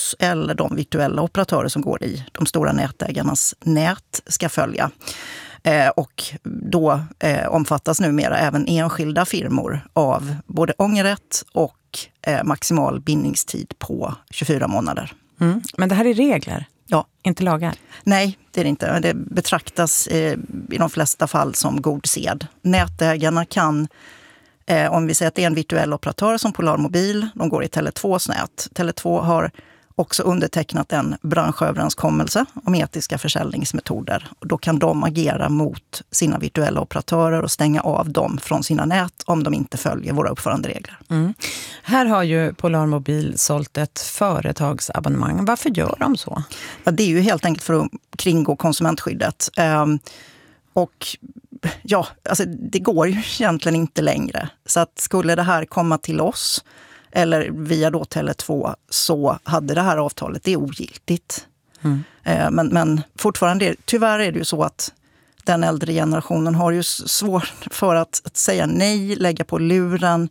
oss eller de virtuella operatörer som går i de stora nätägarnas nät ska följa. Och då omfattas numera även enskilda firmor av både ångerrätt och maximal bindningstid på 24 månader. Mm. Men det här är regler? Ja. Inte lagar? Nej, det är det inte. Det betraktas i de flesta fall som god sed. Nätägarna kan, om vi säger att det är en virtuell operatör som Polarmobil, de går i Tele2s nät. Tele2 har också undertecknat en branschöverenskommelse om etiska försäljningsmetoder. Och då kan de agera mot sina virtuella operatörer och stänga av dem från sina nät om de inte följer våra uppföranderegler. Mm. Här har ju Polarmobil sålt ett företagsabonnemang. Varför gör de så? Ja, det är ju helt enkelt för att kringgå konsumentskyddet. Och ja, alltså det går ju egentligen inte längre. Så att skulle det här komma till oss eller via då Tele2 så hade det här avtalet, det är ogiltigt. Mm. Men fortfarande, tyvärr är det ju så att den äldre generationen har ju svårt för att säga nej, lägga på luren.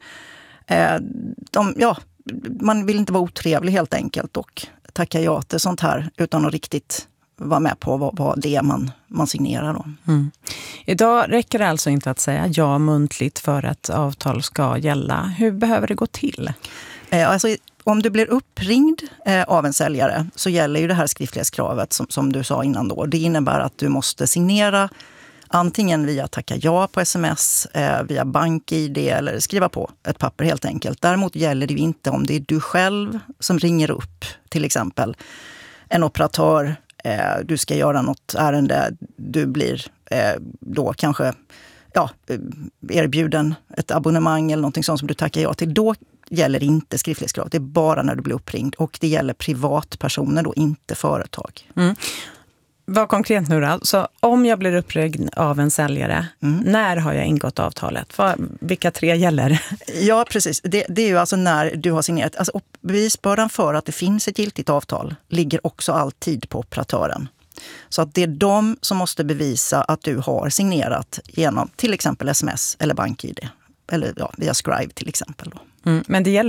Man vill inte vara otrevlig helt enkelt och tacka ja till sånt här utan att riktigt vara med på vad det är man signerar då. Mm. Idag räcker det alltså inte att säga ja muntligt för att avtal ska gälla. Hur behöver det gå till? Alltså, om du blir uppringd av en säljare så gäller ju det här skriftlighetskravet som du sa innan då. Det innebär att du måste signera antingen via tacka ja på sms, via BankID eller skriva på ett papper helt enkelt. Däremot gäller det ju inte om det är du själv som ringer upp till exempel en operatör. Du ska göra något ärende, du blir då kanske erbjuden ett abonnemang eller någonting sånt som du tackar ja till. Då gäller inte skriftlighetskrav. Det är bara när du blir uppringd. Och det gäller privatpersoner då, inte företag. Mm. Var konkret nu då. Så om jag blir uppringd av en säljare, när har jag ingått avtalet? Vilka 3 gäller? Ja, precis. Det är ju alltså när du har signerat. Alltså, bevisbördan för att det finns ett giltigt avtal ligger också alltid på operatören. Så att det är de som måste bevisa att du har signerat genom till exempel sms eller BankID. Eller via Scribe till exempel då. Mm, men det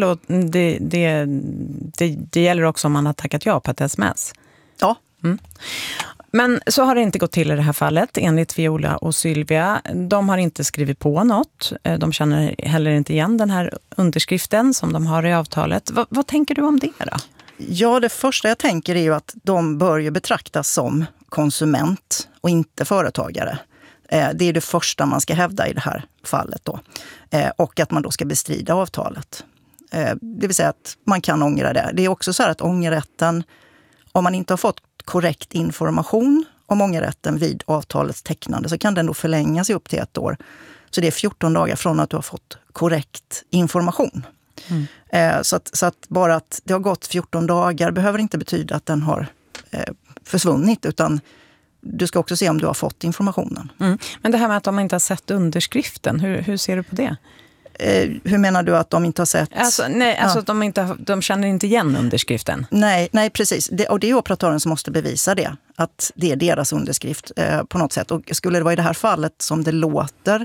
gäller också om man har tackat ja på ett sms. Ja. Mm. Men så har det inte gått till i det här fallet, enligt Viola och Sylvia. De har inte skrivit på något. De känner heller inte igen den här underskriften som de har i avtalet. Vad tänker du om det då? Ja, det första jag tänker är ju att de bör ju betraktas som konsument och inte företagare. Det är det första man ska hävda i det här fallet då. Och att man då ska bestrida avtalet. Det vill säga att man kan ångra det. Det är också så här att ångerrätten, om man inte har fått korrekt information om ångerrätten vid avtalets tecknande så kan den då förlängas i upp till 1 år. Så det är 14 dagar från att du har fått korrekt information. Mm. Så att bara att det har gått 14 dagar behöver inte betyda att den har försvunnit, utan du ska också se om du har fått informationen. Mm. Men det här med att de inte har sett underskriften, hur ser du på det? Hur menar du att de inte har sett? Att de känner inte igen underskriften. Nej, precis. Och det är operatören som måste bevisa det. Att det är deras underskrift på något sätt. Och skulle det vara i det här fallet som det låter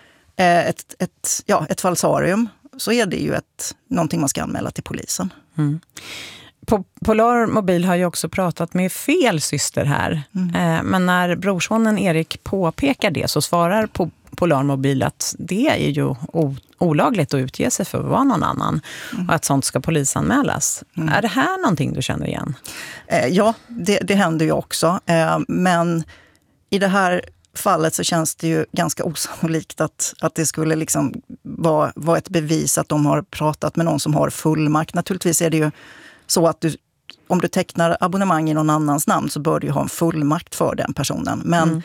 ett falsarium, så är det ju någonting man ska anmäla till polisen. Mm. Polarmobil har ju också pratat med fel syster här. Mm. Men när brorsonen Erik påpekar det så svarar Polarmobil att det är ju olagligt att utge sig för att vara någon annan. Och att sånt ska polisanmälas. Är det här någonting du känner igen? Ja, det händer ju också. Men i det här fallet så känns det ju ganska osannolikt att det skulle liksom vara ett bevis att de har pratat med någon som har fullmakt. Naturligtvis är det ju så att om du tecknar abonnemang i någon annans namn så bör du ju ha en fullmakt för den personen. Men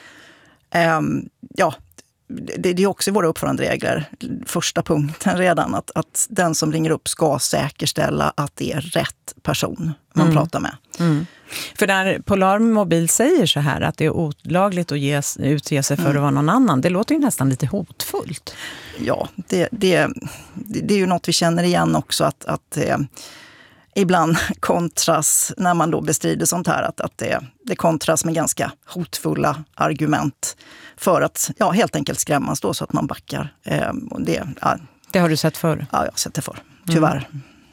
det är också i våra uppföranderegler, första punkten redan, att den som ringer upp ska säkerställa att det är rätt person man pratar med. Mm. För när Polarmobil säger så här att det är olagligt att utge sig för att vara någon annan, det låter ju nästan lite hotfullt. Ja, det är ju något vi känner igen också, att ibland kontras, när man då bestrider sånt här, att det kontras med ganska hotfulla argument för att helt enkelt skrämmas då så att man backar. Det har du sett förr? Ja, jag har sett det förr. Tyvärr.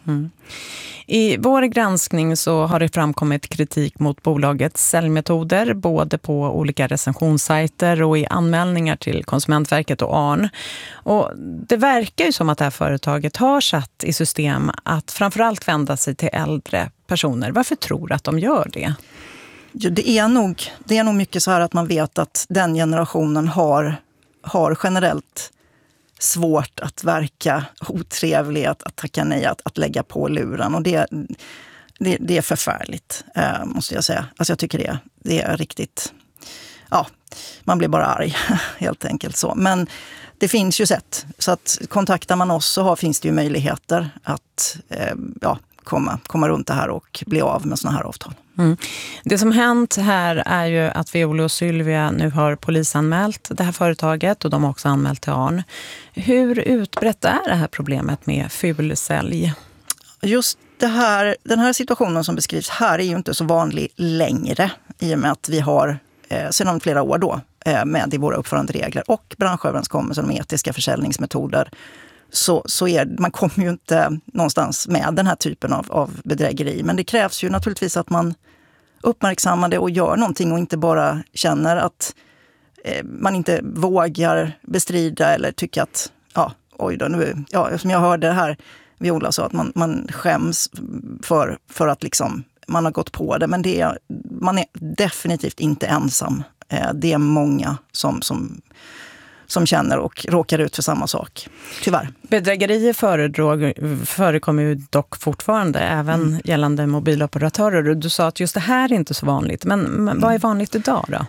I vår granskning så har det framkommit kritik mot bolagets säljmetoder, både på olika recensionssajter och i anmälningar till Konsumentverket och ARN. Och det verkar ju som att det här företaget har satt i system att framförallt vända sig till äldre personer. Varför tror du att de gör det? Jo, det är nog mycket så här att man vet att den generationen har generellt svårt att verka otrevlig, att tacka nej, att lägga på luren. Och det är förfärligt, måste jag säga. Alltså jag tycker det är riktigt... Ja, man blir bara arg, helt enkelt så. Men det finns ju sätt. Så att kontaktar man oss så finns det ju möjligheter att komma runt det här och bli av med såna här avtal. Det som hänt här är ju att Viola och Sylvia nu har polisanmält det här företaget och de har också anmält till ARN. Hur utbrett är det här problemet med fulsälj? Just den här situationen som beskrivs här är ju inte så vanlig längre, i och med att vi har sedan flera år då med i våra uppföranderegler och branschöverenskommelser om etiska försäljningsmetoder, så man kommer ju inte någonstans med den här typen av bedrägeri. Men det krävs ju naturligtvis att man uppmärksammar det och gör någonting och inte bara känner att man inte vågar bestrida eller tycka att som jag hörde här Viola sa, att man skäms för att liksom man har gått på det. Men man är definitivt inte ensam. Det är många som känner och råkar ut för samma sak, tyvärr. Bedrägerier förekommer ju dock fortfarande, även gällande mobiloperatörer. Du sa att just det här är inte så vanligt, men vad är vanligt idag då?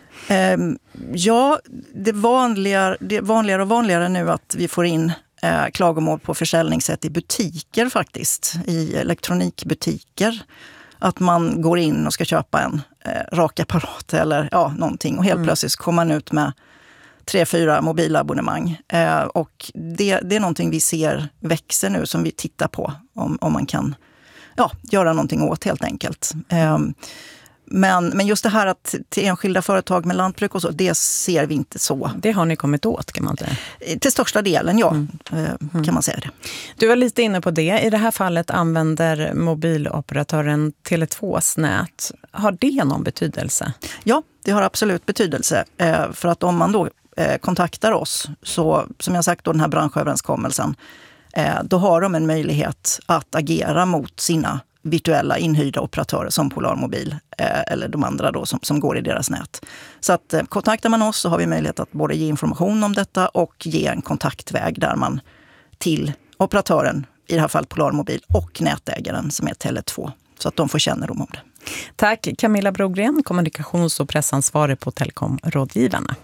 Det är vanligare och vanligare nu att vi får in klagomål på försäljningssätt i butiker faktiskt, i elektronikbutiker. Att man går in och ska köpa en rakapparat eller någonting och helt plötsligt kommer man ut med 3-4 mobilabonnemang. Och det är någonting vi ser växer nu, som vi tittar på om man kan göra någonting åt helt enkelt. Men just det här att till enskilda företag med lantbruk och så, det ser vi inte så. Det har ni kommit åt, kan man säga? Till största delen, kan man säga det. Du var lite inne på det. I det här fallet använder mobiloperatören Tele2s nät. Har det någon betydelse? Ja, det har absolut betydelse. För att om man då kontaktar oss, så som jag sagt då, den här branschöverenskommelsen, då har de en möjlighet att agera mot sina virtuella inhyrda operatörer som Polarmobil eller de andra då som går i deras nät. Så att kontaktar man oss så har vi möjlighet att både ge information om detta och ge en kontaktväg där man till operatören, i det här fallet Polarmobil, och nätägaren som är Tele2, så att de får kännedom om det. Tack Camilla Brogren, kommunikations- och pressansvarig på Telekom-rådgivarna.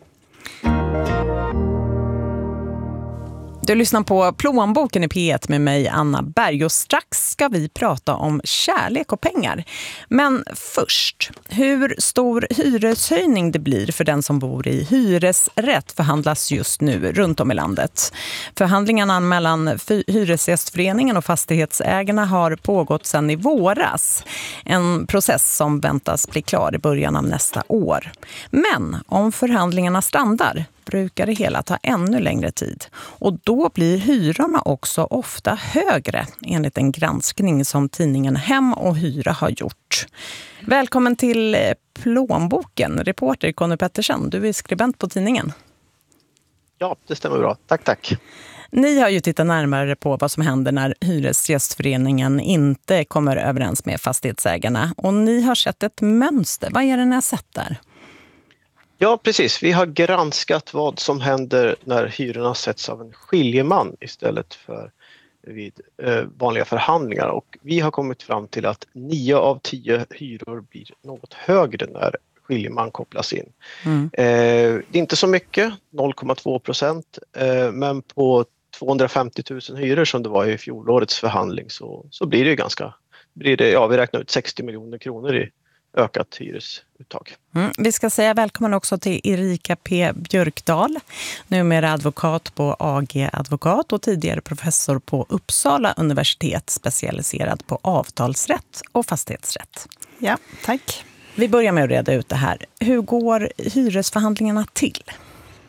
Du lyssnar på Plånboken i P1 med mig, Anna Berg, och strax ska vi prata om kärlek och pengar. Men först, hur stor hyreshöjning det blir för den som bor i hyresrätt förhandlas just nu runt om i landet. Förhandlingarna mellan Hyresgästföreningen och fastighetsägarna har pågått sedan i våras. En process som väntas bli klar i början av nästa år. Men om förhandlingarna strandar brukar det hela ta ännu längre tid. Och då blir hyrorna också ofta högre, enligt en granskning som tidningen Hem och Hyra har gjort. Välkommen till Plånboken, reporter Conny Pettersson. Du är skribent på tidningen. Ja, det stämmer bra. Tack. Ni har ju tittat närmare på vad som händer när Hyresgästföreningen inte kommer överens med fastighetsägarna. Och ni har sett ett mönster. Vad är det ni har sett där? Ja, precis. Vi har granskat vad som händer när hyrorna sätts av en skiljeman istället för vid vanliga förhandlingar. Och vi har kommit fram till att 9 av 10 hyror blir något högre när skiljeman kopplas in. Det är inte så mycket, 0,2%, men på 250 000 hyror som det var i fjolårets förhandling så blir det ju vi räknar ut 60 miljoner kronor i ökat hyresuttag. Vi ska säga välkommen också till Erika P. Björkdal, numera advokat på AG Advokat och tidigare professor på Uppsala universitet, specialiserad på avtalsrätt och fastighetsrätt. Ja, tack. Vi börjar med att reda ut det här. Hur går hyresförhandlingarna till?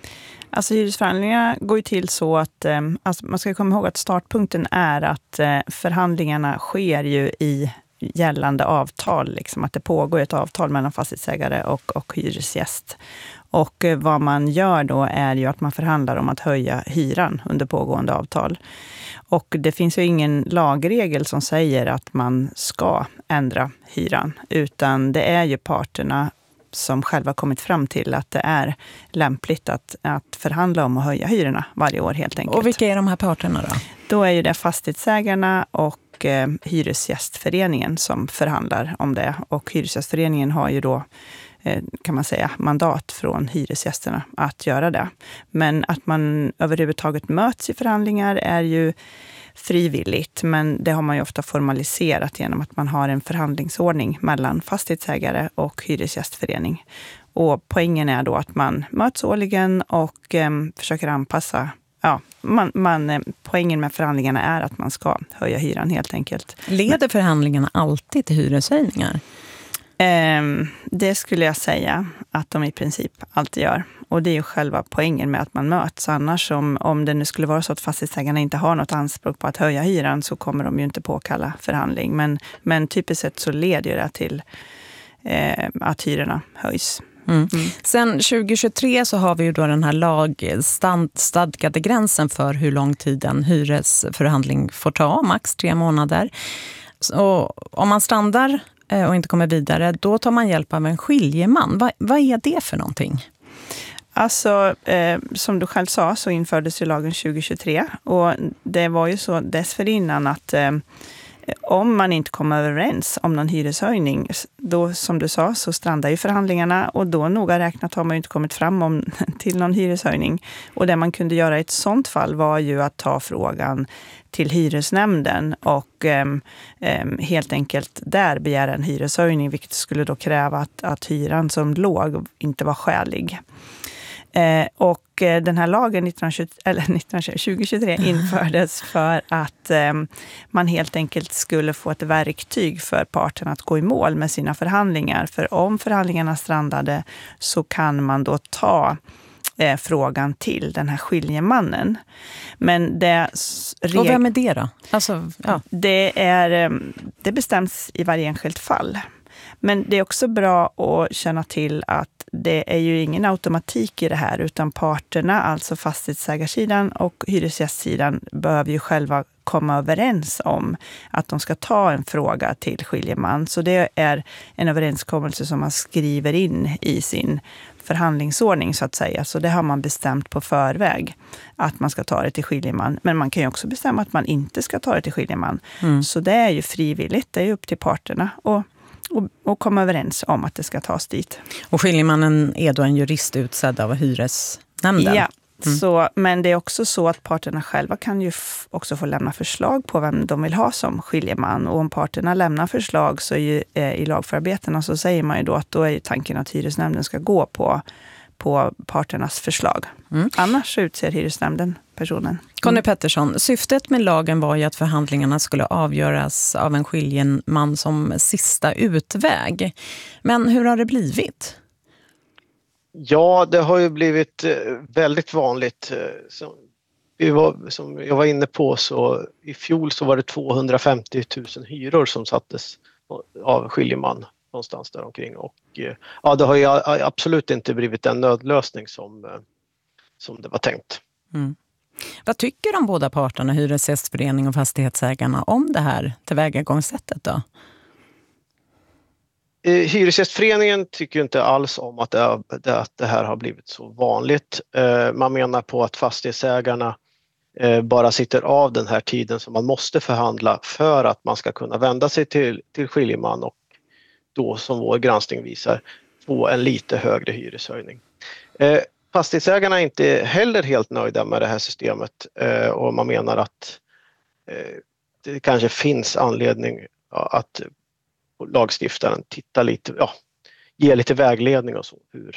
Alltså hyresförhandlingarna går ju till så att alltså man ska komma ihåg att startpunkten är att förhandlingarna sker ju i gällande avtal. Liksom, att det pågår ett avtal mellan fastighetsägare och hyresgäst. Och vad man gör då är ju att man förhandlar om att höja hyran under pågående avtal. Och det finns ju ingen lagregel som säger att man ska ändra hyran. Utan det är ju parterna som själva kommit fram till att det är lämpligt att förhandla om att höja hyrorna varje år helt enkelt. Och vilka är de här parterna då? Då är ju det fastighetsägarna och Hyresgästföreningen som förhandlar om det. Och Hyresgästföreningen har ju då, kan man säga, mandat från hyresgästerna att göra det. Men att man överhuvudtaget möts i förhandlingar är ju frivilligt, men det har man ju ofta formaliserat genom att man har en förhandlingsordning mellan fastighetsägare och hyresgästförening. Och poängen är då att man möts årligen och försöker anpassa. Ja, poängen med förhandlingarna är att man ska höja hyran helt enkelt. Leder förhandlingarna alltid till hyreshöjningar? Det skulle jag säga att de i princip alltid gör. Och det är ju själva poängen med att man möts. Annars om det nu skulle vara så att fastighetsägarna inte har något anspråk på att höja hyran så kommer de ju inte påkalla förhandling. Men typiskt sett så leder det till att hyrorna höjs. Sen 2023 så har vi ju då den här lagstadgade gränsen för hur lång tid en hyresförhandling får ta, max 3 månader. Så om man strandar och inte kommer vidare, då tar man hjälp av en skiljeman. Vad är det för någonting? Alltså, som du själv sa så infördes ju lagen 2023 och det var ju så dessförinnan att om man inte kommer överens om någon hyreshöjning, då som du sa så strandar ju förhandlingarna och då noga räknat har man ju inte kommit fram till någon hyreshöjning. Och det man kunde göra i ett sånt fall var ju att ta frågan till hyresnämnden och helt enkelt där begära en hyreshöjning, vilket skulle då kräva att hyran som låg inte var skälig. Och den här lagen 2023 infördes för att man helt enkelt skulle få ett verktyg för parterna att gå i mål med sina förhandlingar. För om förhandlingarna strandade så kan man då ta frågan till den här skiljemannen. Men och vem är det då? Alltså, ja. Det bestäms i varje enskilt fall. Men det är också bra att känna till att det är ju ingen automatik i det här utan parterna, alltså fastighetsägarsidan och hyresgästsidan behöver ju själva komma överens om att de ska ta en fråga till skiljeman. Så det är en överenskommelse som man skriver in i sin förhandlingsordning så att säga. Så det har man bestämt på förväg att man ska ta det till skiljeman. Men man kan ju också bestämma att man inte ska ta det till skiljeman. Så det är ju frivilligt, det är ju upp till parterna och komma överens om att det ska tas dit. Och skiljemannen är då en jurist utsedd av hyresnämnden? Ja, men det är också så att parterna själva kan ju också få lämna förslag på vem de vill ha som skiljeman. Och om parterna lämnar förslag så är ju, i lagförarbetena så säger man ju då att då är ju tanken att hyresnämnden ska gå på parternas förslag. Annars utser hyresnämnden personen. Conny Pettersson, syftet med lagen var ju att förhandlingarna skulle avgöras av en skiljeman som sista utväg. Men hur har det blivit? Ja, det har ju blivit väldigt vanligt. Som jag var inne på så i fjol så var det 250 000 hyror som sattes av skiljeman någonstans där omkring. Och ja, det har ju absolut inte blivit en nödlösning som det var tänkt. Vad tycker de båda parterna, Hyresgästföreningen och fastighetsägarna, om det här tillvägagångssättet då? Hyresgästföreningen tycker inte alls om att det här har blivit så vanligt. Man menar på att fastighetsägarna bara sitter av den här tiden som man måste förhandla för att man ska kunna vända sig till skiljeman och då, som vår granskning visar, få en lite högre hyreshöjning. Fastighetsägarna är inte heller helt nöjda med det här systemet och man menar att det kanske finns anledning att lagstiftaren titta lite, ge lite vägledning och så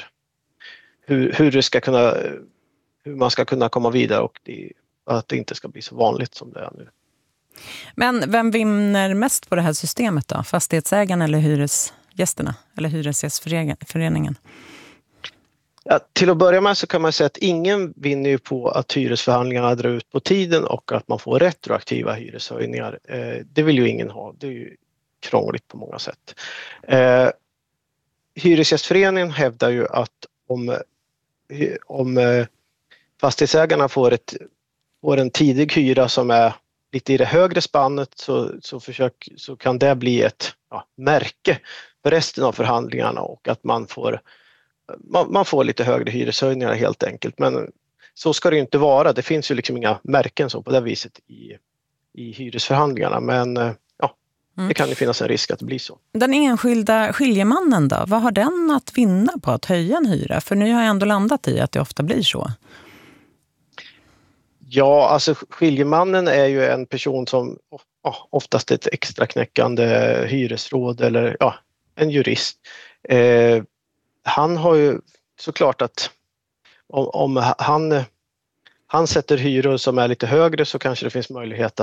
hur man ska kunna komma vidare och att det inte ska bli så vanligt som det är nu. Men vem vinner mest på det här systemet då? Fastighetsägarna eller hyresgästerna eller Hyresgästföreningen? Ja, till att börja med så kan man säga att ingen vinner ju på att hyresförhandlingarna drar ut på tiden och att man får retroaktiva hyreshöjningar. Det vill ju ingen ha. Det är ju krångligt på många sätt. Hyresgästföreningen hävdar ju att om fastighetsägarna får en tidig hyra som är lite i det högre spannet så kan det bli ett märke för resten av förhandlingarna och att man får lite högre hyreshöjningar helt enkelt. Men så ska det ju inte vara. Det finns ju liksom inga märken så på det viset i hyresförhandlingarna. Men det kan ju finnas en risk att det blir så. Den enskilda skiljemannen då? Vad har den att vinna på att höja en hyra? För ni har ändå landat i att det ofta blir så. Ja, alltså skiljemannen är ju en person som oftast är ett extra knäckande hyresråd eller en jurist. Han har ju såklart att om han sätter hyror som är lite högre så kanske det finns möjlighet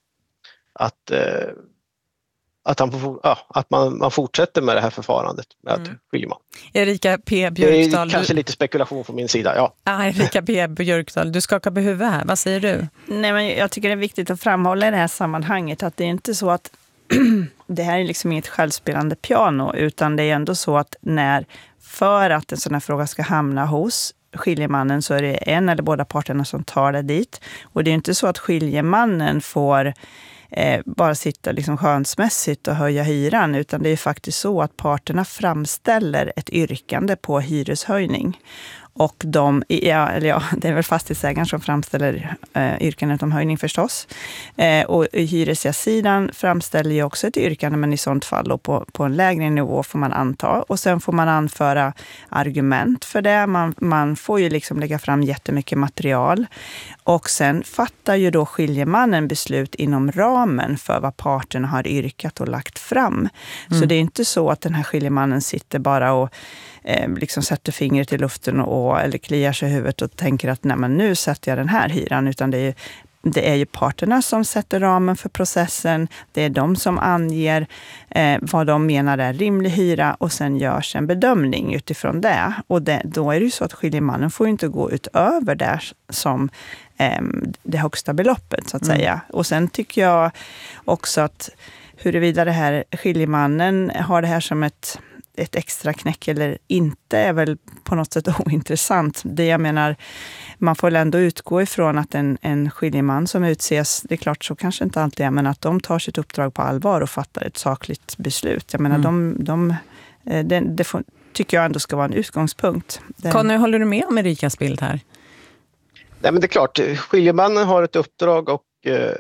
att man fortsätter med det här förfarandet med skiljeman. Erika P. Björkdahl. Det är kanske lite spekulation från min sida, ja. Erika P. Björkdahl, du skakar på huvudet här. Vad säger du? Nej, men jag tycker det är viktigt att framhålla i det här sammanhanget att det är inte så att det här är liksom inget självspelande piano, utan det är ändå så att för att en sån här fråga ska hamna hos skiljemannen så är det en eller båda parterna som tar det dit. Och det är inte så att skiljemannen får bara sitta liksom skönsmässigt och höja hyran, utan det är faktiskt så att parterna framställer ett yrkande på hyreshöjning. Och det är väl fastighetsägaren som framställer yrkandet om höjning förstås. Och hyresgästsidan framställer ju också ett yrkande, men i sånt fall då på en lägre nivå får man anta. Och sen får man anföra argument för det. Man får ju liksom lägga fram jättemycket material. Och sen fattar ju då skiljemannen beslut inom ramen för vad parterna har yrkat och lagt fram. Så det är inte så att den här skiljemannen sitter bara och liksom sätter fingret i luften eller kliar sig i huvudet och tänker att nej, men nu sätter jag den här hyran, utan det är ju parterna som sätter ramen för processen. Det är de som anger vad de menar är rimlig hyra och sen görs en bedömning utifrån det. Och då är det ju så att skiljemannen får inte gå utöver det som det högsta beloppet så att säga. Och sen tycker jag också att huruvida det här skiljemannen har det här som ett extra knäck eller inte är väl på något sätt ointressant. Det jag menar, man får ändå utgå ifrån att en skiljeman som utses, det är klart så kanske inte alltid är, men att de tar sitt uppdrag på allvar och fattar ett sakligt beslut. Jag menar, det tycker jag ändå ska vara en utgångspunkt. Conny, håller du med om Erikas bild här? Nej, men det är klart, skiljemannen har ett uppdrag och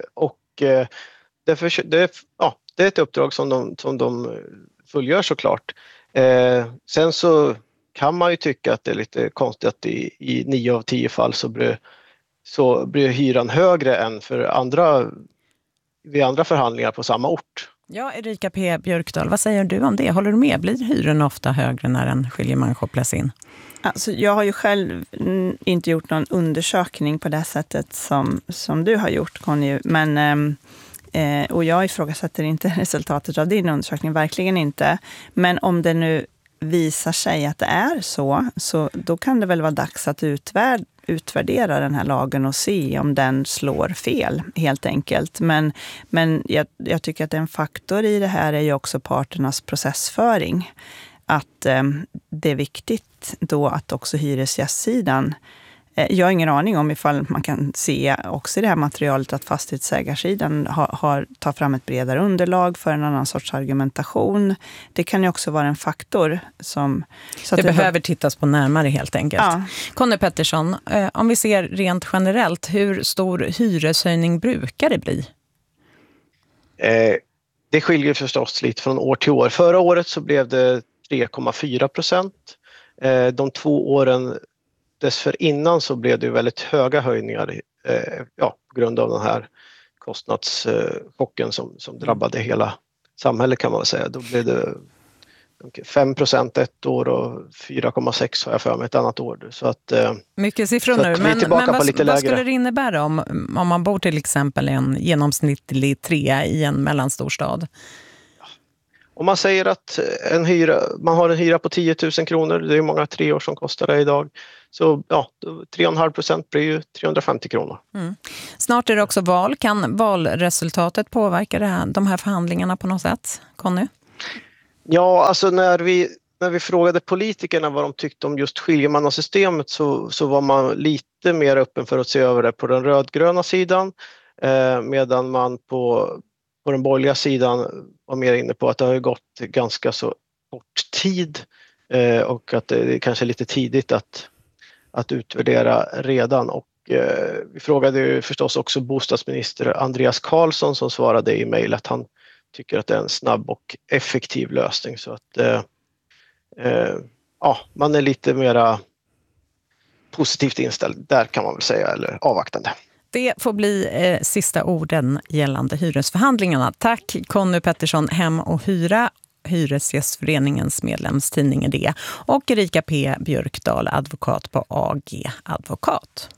det är ett uppdrag som de fullgör såklart. Sen så kan man ju tycka att det är lite konstigt att i 9 av 10 fall så blir hyran högre än vid andra förhandlingar på samma ort. Ja, Erika P. Björkdahl, vad säger du om det? Håller du med? Blir hyran ofta högre när en skiljeman kopplas in? Alltså, jag har ju själv inte gjort någon undersökning på det sättet som du har gjort, Conny, men och jag ifrågasätter inte resultatet av din undersökning, verkligen inte. Men om det nu visar sig att det är så då kan det väl vara dags att utvärdera den här lagen och se om den slår fel, helt enkelt. Men jag tycker att en faktor i det här är ju också parternas processföring. Att det är viktigt då att också hyresgästsidan, jag har ingen aning om ifall man kan se också i det här materialet att fastighetsägarsidan tar fram ett bredare underlag för en annan sorts argumentation. Det kan ju också vara en faktor som... Så det behöver tittas på närmare helt enkelt. Ja. Conny Pettersson, om vi ser rent generellt, hur stor hyreshöjning brukar det bli? Det skiljer förstås lite från år till år. Förra året så blev det 3,4%. De 2 åren dessförinnan så blev det väldigt höga höjningar på grund av den här kostnadschocken som drabbade hela samhället, kan man säga. Då blev det 5% ett år och 4,6 har jag för mig ett annat år. Så att, mycket siffror nu, men vad skulle det innebära om man bor till exempel en genomsnittlig 3 i en mellanstor stad? om man säger att man har en hyra på 10 000 kronor, det är många 3 år som kostar det idag, så 3,5% blir ju 350 kronor. Mm. Snart är det också val. Kan valresultatet påverka de här förhandlingarna på något sätt, Conny? Ja, alltså när vi frågade politikerna vad de tyckte om just skiljemannasystemet så var man lite mer öppen för att se över det på den rödgröna sidan, medan man på den borgerliga sidan var mer inne på att det har gått ganska så kort tid och att det är kanske lite tidigt att utvärdera redan. Och vi frågade ju förstås också bostadsminister Andreas Karlsson som svarade i mejl att han tycker att det är en snabb och effektiv lösning. Så att man är lite mera positivt inställd där kan man väl säga, eller avvaktande. Det får bli sista orden gällande hyresförhandlingarna. Tack Conny Pettersson, Hem och Hyra, Hyresgästföreningens medlemstidning är det, och Erika P. Björkdahl, advokat på AG Advokat.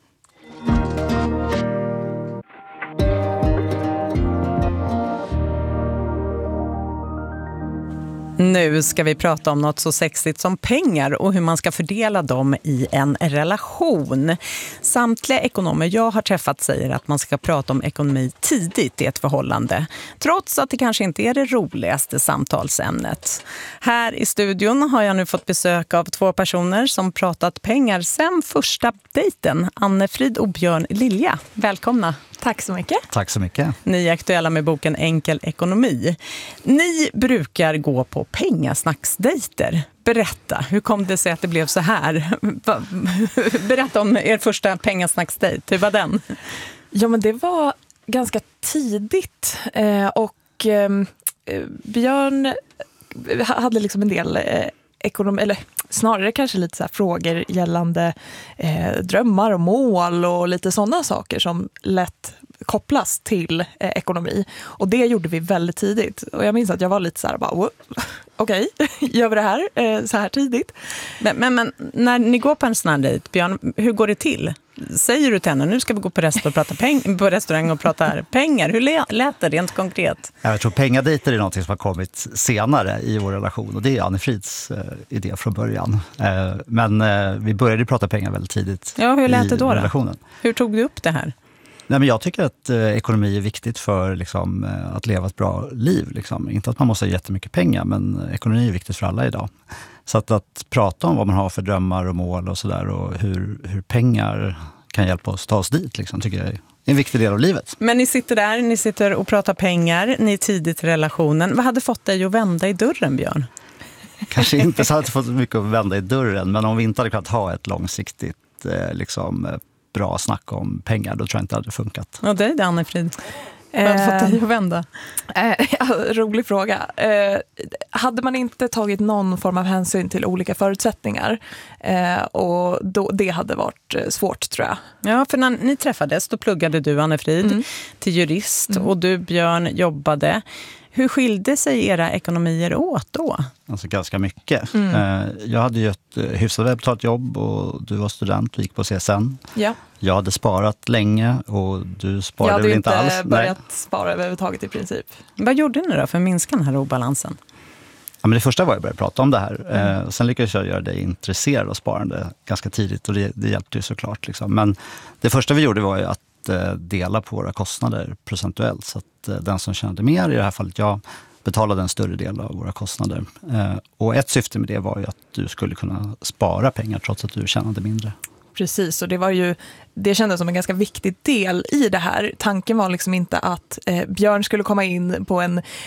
Nu ska vi prata om något så sexigt som pengar och hur man ska fördela dem i en relation. Samtliga ekonomer jag har träffat säger att man ska prata om ekonomi tidigt i ett förhållande, trots att det kanske inte är det roligaste samtalsämnet. Här i studion har jag nu fått besök av 2 personer som pratat pengar sedan första dejten. Anne-Frid och Björn Lilja. Välkomna. Tack så mycket. Tack så mycket. Ni är aktuella med boken Enkel ekonomi. Ni brukar gå på pengasnacksdejter. Berätta, hur kom det sig att det blev så här? Berätta om er första pengasnacksdejt. Hur var den? Ja, men det var ganska tidigt och Björn hade liksom en del ekonomi, eller snarare kanske lite så här frågor gällande drömmar och mål och lite sådana saker som lätt kopplas till ekonomi. Och det gjorde vi väldigt tidigt. Och jag minns att jag var lite så här bara, okej, gör vi det här så här tidigt? Men när ni går på en sån här dejt, Björn, hur går det till? Säger du till henne, nu ska vi gå på restaurang och prata pengar. Hur lät det rent konkret? Jag tror pengadejter är något som har kommit senare i vår relation. Och det är Anne-Frids idé från början. Men vi började prata pengar väldigt tidigt. Ja, hur lät det då? Relationen. Hur tog du upp det här? Nej, men jag tycker att ekonomi är viktigt för liksom, att leva ett bra liv. Liksom. Inte att man måste ha jättemycket pengar, men ekonomi är viktigt för alla idag. Så att prata om vad man har för drömmar och mål och sådär, och hur pengar kan hjälpa oss ta oss dit, liksom, tycker jag är en viktig del av livet. Men ni sitter och pratar pengar, ni är tidigt i relationen. Vad hade fått dig att vända i dörren, Björn? Kanske inte så hade jag fått mycket att vända i dörren, men om vi inte hade kunnat ha ett långsiktigt bra snack om pengar, då tror jag inte det hade funkat. Och dig, Anne-Frid? Vad hade fått dig att vända? Rolig fråga. Hade man inte tagit någon form av hänsyn till olika förutsättningar, och då, det hade varit svårt, tror jag. Ja, för när ni träffades, då pluggade du, Anne-Frid, till jurist, och du, Björn, jobbade. Hur skilde sig era ekonomier åt då? Alltså ganska mycket. Jag hade ju ett hyfsat välbetalt jobb och du var student och gick på CSN. Ja. Jag hade sparat länge och du sparade väl inte alls? Jag hade inte börjat spara överhuvudtaget i princip. Vad gjorde ni då för att minska den här obalansen? Ja, men det första var att börja prata om det här. Sen lyckades jag göra dig intresserad av sparande ganska tidigt, och det hjälpte ju såklart. Liksom. Men det första vi gjorde var ju att dela på våra kostnader procentuellt. Så att den som tjänade mer, i det här fallet jag, betalade en större del av våra kostnader. Och ett syfte med det var ju att du skulle kunna spara pengar trots att du tjänade mindre. Precis, och det kändes som en ganska viktig del i det här. Tanken var liksom inte att Björn skulle komma in på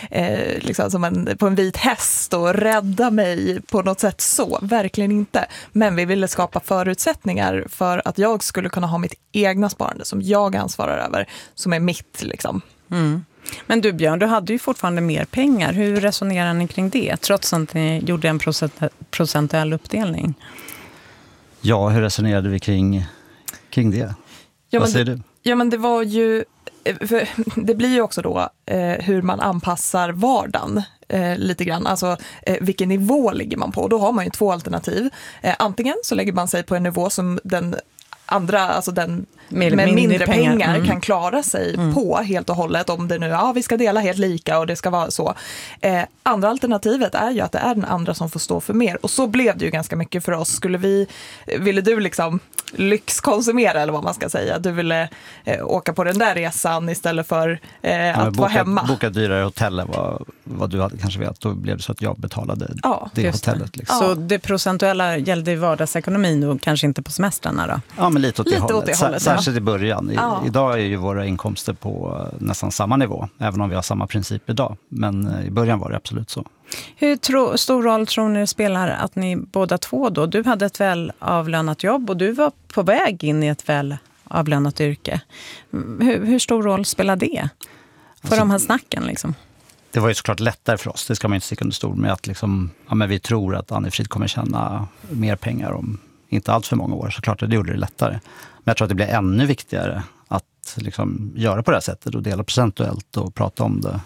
på en vit häst och rädda mig på något sätt, så verkligen inte. Men vi ville skapa förutsättningar för att jag skulle kunna ha mitt egna sparande som jag ansvarar över, som är mitt liksom. Mm. Men du, Björn, du hade ju fortfarande mer pengar. Hur resonerar ni kring det, trots att ni gjorde en procentuell uppdelning? Ja, hur resonerade vi kring det? Vad säger du? Ja, men det var ju... Det blir ju också då hur man anpassar vardagen lite grann. Alltså vilken nivå ligger man på? Då har man ju 2 alternativ. Antingen så lägger man sig på en nivå som den andra, alltså den Med med mindre pengar Mm. kan klara sig på helt och hållet, om det nu vi ska dela helt lika och det ska vara så. Andra alternativet är ju att det är den andra som får stå för mer, och så blev det ju ganska mycket för oss. Ville du liksom lyxkonsumera, eller vad man ska säga? Du ville åka på den där resan istället för att vara hemma. Boka dyrare hotell än vad du hade kanske velat. Då blev det så att jag betalade det hotellet. Liksom. Så det procentuella gällde i vardagsekonomin och kanske inte på semestrarna då? Ja, men lite åt det hållet. Särskilt ja. i början. Idag är ju våra inkomster på nästan samma nivå, även om vi har samma princip idag. Men i början var det absolut så. Hur stor roll tror ni det spelar att ni båda två då? Du hade ett välavlönat jobb och du var på väg in i ett välavlönat yrke. Hur stor roll spelar det för de här snacken liksom? Det var ju såklart lättare för oss, det ska man inte sticka under stol med, att liksom, men vi tror att Anne-Frid kommer tjäna mer pengar om inte allt för många år. Såklart det gjorde det lättare. Men jag tror att det blir ännu viktigare att liksom göra på det här sättet och dela procentuellt och prata om det.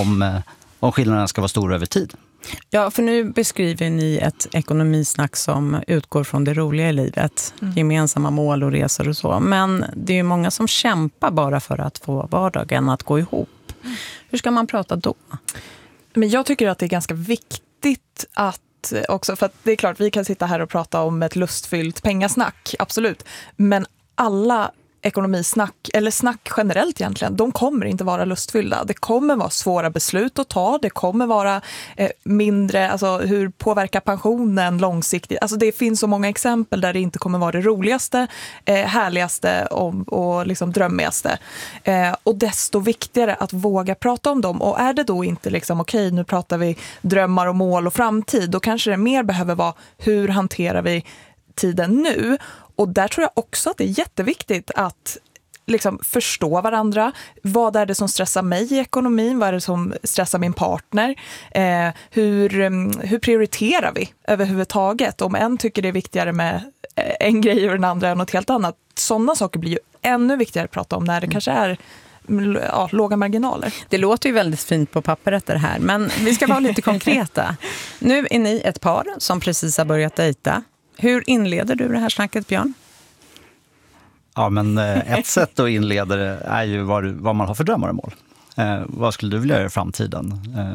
Om skillnaderna ska vara stora över tid. Ja, för nu beskriver ni ett ekonomisnack som utgår från det roliga i livet. Gemensamma mål och resor och så. Men det är ju många som kämpar bara för att få vardagen att gå ihop. Hur ska man prata då? Men jag tycker att det är ganska viktigt att också, för att det är klart vi kan sitta här och prata om ett lustfyllt pengasnack, absolut. Men alla ekonomisnack, eller snack generellt egentligen, de kommer inte vara lustfyllda. Det kommer vara svåra beslut att ta, det kommer vara mindre, alltså hur påverkar pensionen långsiktigt. Alltså det finns så många exempel där det inte kommer vara det roligaste, härligaste och liksom drömmigaste. Och desto viktigare att våga prata om dem. Och är det då inte liksom okej, nu pratar vi drömmar och mål och framtid, då kanske det mer behöver vara hur hanterar vi tiden nu. Och där tror jag också att det är jätteviktigt att liksom förstå varandra. Vad är det som stressar mig i ekonomin? Vad är det som stressar min partner? Hur prioriterar vi överhuvudtaget? Om en tycker det är viktigare med en grej och den andra är något helt annat. Sådana saker blir ju ännu viktigare att prata om när det kanske är låga marginaler. Det låter ju väldigt fint på pappret det här, men vi ska vara lite konkreta. Nu är ni ett par som precis har börjat dejta. Hur inleder du det här snacket, Björn? Ja, men ett sätt att inleda det är ju vad man har för drömmar och mål. Vad skulle du vilja göra i framtiden?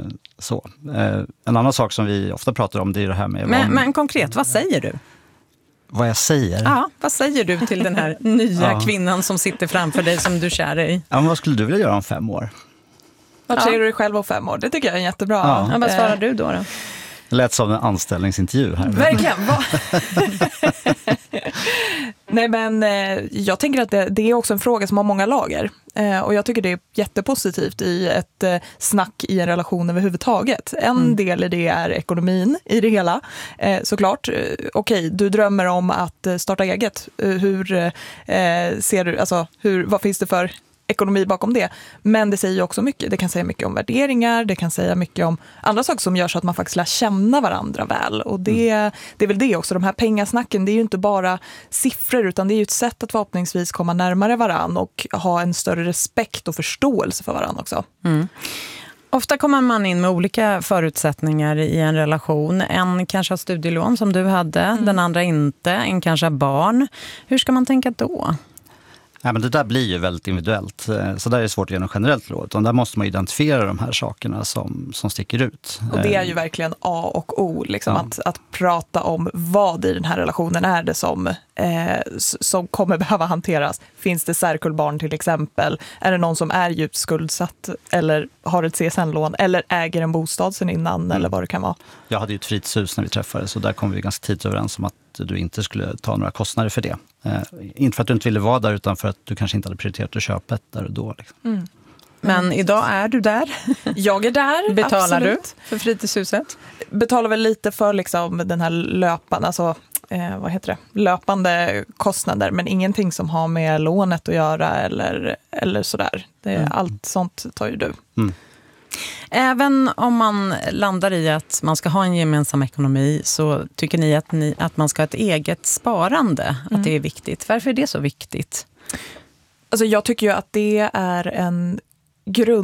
En annan sak som vi ofta pratar om, det är det här med... Men konkret, vad säger du? Vad jag säger? Ja, vad säger du till den här nya kvinnan som sitter framför dig som du kär dig i? Ja, men vad skulle du vilja göra om 5 år? Vad ser du dig själv om 5 år? Det tycker jag är jättebra. Ja, vad svarar du då? Det lät som en anställningsintervju här. Verkligen. Nej, men jag tänker att det är också en fråga som har många lager. Och jag tycker det är jättepositivt i ett snack i en relation överhuvudtaget. En del i det är ekonomin i det hela. Såklart, okej, du drömmer om att starta eget. Hur ser du, alltså vad finns det för ekonomi bakom det? Men det säger ju också mycket. Det kan säga mycket om värderingar, det kan säga mycket om andra saker som gör så att man faktiskt lär känna varandra väl. Och det är väl det också. De här pengasnacken, det är ju inte bara siffror, utan det är ju ett sätt att förhoppningsvis komma närmare varann och ha en större respekt och förståelse för varann också. Ofta kommer man in med olika förutsättningar i en relation. En kanske har studielån som du hade, den andra inte. En kanske har barn. Hur ska man tänka då? Ja, men det där blir ju väldigt individuellt. Så där är det svårt att ge något generellt råd. Och där måste man identifiera de här sakerna som sticker ut. Och det är ju verkligen A och O. Liksom, att prata om vad i den här relationen är det som kommer behöva hanteras. Finns det särkullbarn till exempel? Är det någon som är djupt skuldsatt eller har ett CSN-lån eller äger en bostad sen innan eller vad det kan vara? Jag hade ju ett fritidshus när vi träffades, så där kom vi ganska tidigt överens om att du inte skulle ta några kostnader för det. Inte för att du inte ville vara där, utan för att du kanske inte hade prioriterat att köpa ett där och då. Liksom. Men idag är du där. Jag är där. Betalar absolut. Du för fritidshuset? Betalar väl lite för liksom den här löpande kostnader, men ingenting som har med lånet att göra eller sådär. Allt sånt tar ju du. Även om man landar i att man ska ha en gemensam ekonomi, så tycker ni att man ska ha ett eget sparande, att det är viktigt. Varför är det så viktigt? Alltså jag tycker ju att det är en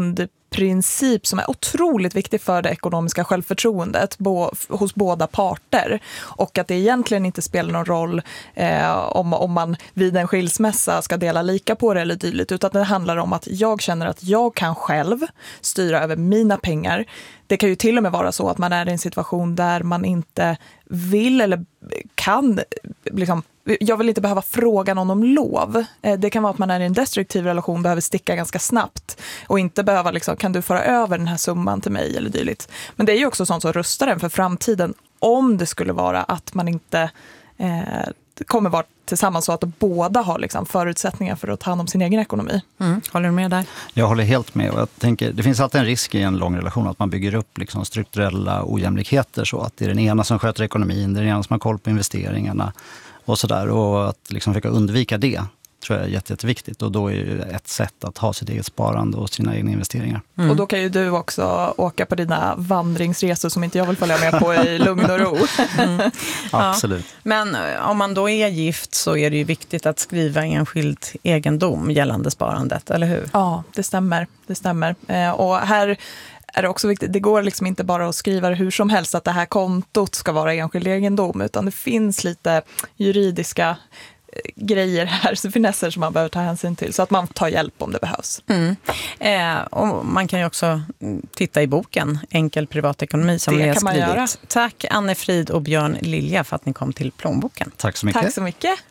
princip som är otroligt viktig för det ekonomiska självförtroendet hos båda parter. Och att det egentligen inte spelar någon roll om man vid en skilsmässa ska dela lika på det eller dylikt, utan det handlar om att jag känner att jag kan själv styra över mina pengar. Det kan ju till och med vara så att man är i en situation där man inte vill eller kan, liksom, jag vill inte behöva fråga någon om lov. Det kan vara att man är i en destruktiv relation, behöver sticka ganska snabbt och inte behöva, liksom, kan du föra över den här summan till mig eller dylikt. Men det är ju också sånt som rustar en för framtiden om det skulle vara att man inte kommer vara tillsammans så att båda har liksom förutsättningar för att ta hand om sin egen ekonomi. Håller du med där? Jag håller helt med. Och jag tänker, det finns alltid en risk i en lång relation att man bygger upp liksom strukturella ojämlikheter så att det är den ena som sköter ekonomin, det är den ena som har koll på investeringarna och sådär. Och att liksom försöka undvika det tror jag är jätteviktigt. Och då är ju ett sätt att ha sitt eget sparande och sina egna investeringar. Och då kan ju du också åka på dina vandringsresor som inte jag vill följa med på i lugn och ro. Absolut. Ja. Men om man då är gift så är det ju viktigt att skriva enskild egendom gällande sparandet, eller hur? Ja, det stämmer. Och här är det också viktigt, det går liksom inte bara att skriva hur som helst att det här kontot ska vara enskild egendom, utan det finns lite juridiska grejer här, så finesser som man behöver ta hänsyn till, så att man tar hjälp om det behövs. Och man kan ju också titta i boken Enkel privatekonomi som det ni har kan man skrivit. göra. Tack Anne-Frid och Björn Lilja för att ni kom till Plånboken. Tack så mycket. Tack så mycket.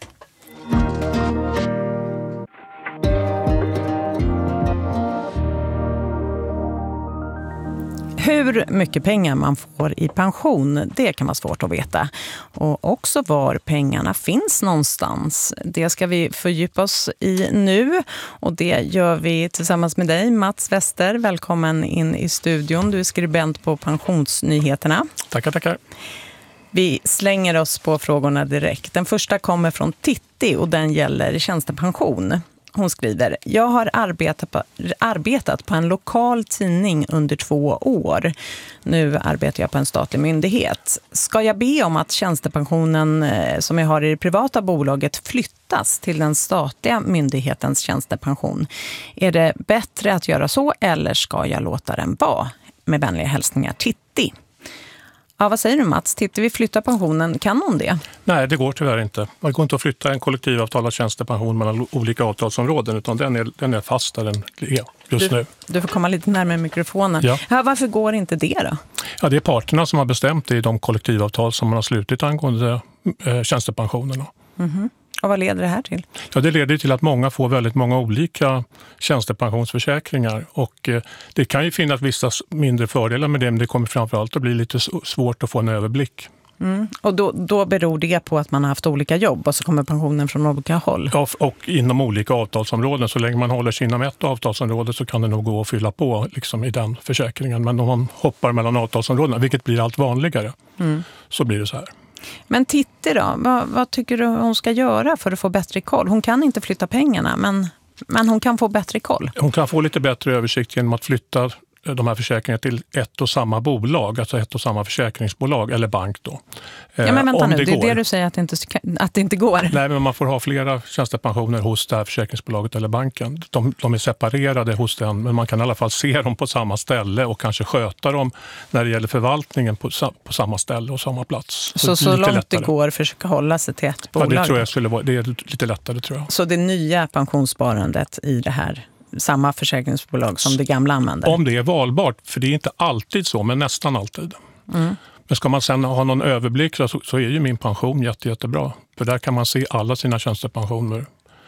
Hur mycket pengar man får i pension, det kan vara svårt att veta. Och också var pengarna finns någonstans. Det ska vi fördjupa oss i nu. Och det gör vi tillsammans med dig, Mats Wester. Välkommen in i studion. Du är skribent på Pensionsnyheterna. Tackar. Vi slänger oss på frågorna direkt. Den första kommer från Titti och den gäller tjänstepension. Hon skriver, jag har arbetat på en lokal tidning under 2 år. Nu arbetar jag på en statlig myndighet. Ska jag be om att tjänstepensionen som jag har i det privata bolaget flyttas till den statliga myndighetens tjänstepension? Är det bättre att göra så eller ska jag låta den vara? Med vänliga hälsningar, Titti. Ja, vad säger du Mats? Titti, vi flyttar pensionen. Kan hon det? Nej, det går tyvärr inte. Det går inte att flytta en kollektivavtalad tjänstepension mellan olika avtalsområden, utan den är fast där den är just nu. Du får komma lite närmare mikrofonen. Ja. Varför går inte det då? Ja, det är parterna som har bestämt det i de kollektivavtal som man har slutit angående tjänstepensionerna. Mm-hmm. Och vad leder det här till? Ja, det leder till att många får väldigt många olika tjänstepensionsförsäkringar och det kan ju finnas vissa mindre fördelar med det, men det kommer framförallt att bli lite svårt att få en överblick. Och då beror det på att man har haft olika jobb och så kommer pensionen från olika håll? Ja, och inom olika avtalsområden. Så länge man håller sig inom ett avtalsområde så kan det nog gå att fylla på liksom, i den försäkringen. Men om man hoppar mellan avtalsområdena, vilket blir allt vanligare, så blir det så här. Men Titti då, vad tycker du hon ska göra för att få bättre koll? Hon kan inte flytta pengarna, men hon kan få bättre koll. Hon kan få lite bättre översikt genom att flytta de här försäkringarna till ett och samma bolag, alltså ett och samma försäkringsbolag eller bank då. Ja, men vänta om nu, det är går. det du säger att det inte går. Nej, men man får ha flera tjänstepensioner hos det här försäkringsbolaget eller banken. De är separerade hos den, men man kan i alla fall se dem på samma ställe och kanske sköta dem när det gäller förvaltningen på samma ställe och samma plats. Så långt lättare. Det går försöka hålla sig till ett bolag? Ja, det tror jag skulle vara, det är lite lättare tror jag. Så det nya pensionssparandet i det här samma försäkringsbolag som det gamla använder? Om det är valbart, för det är inte alltid så, men nästan alltid. Men ska man sen ha någon överblick så är ju min pension jättebra. För där kan man se alla sina tjänstepensioner.